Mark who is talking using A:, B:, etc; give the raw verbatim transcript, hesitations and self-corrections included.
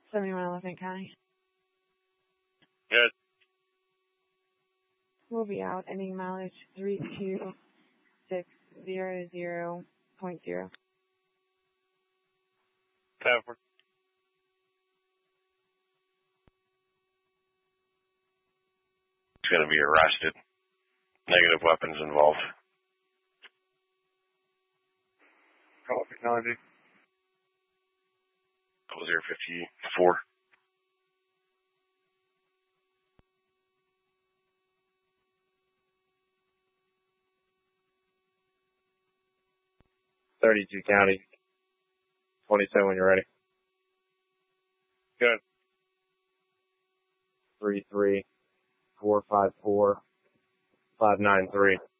A: seventy-one Elephant County.
B: Good.
A: We'll be out. Ending mileage three two six zero zero point zero.
B: Cover. He's going to be arrested. Negative weapons involved. Call technology. zero fifty-four.
C: thirty-two County. twenty-seven when you're ready.
B: Good.
C: three three four five four five nine three.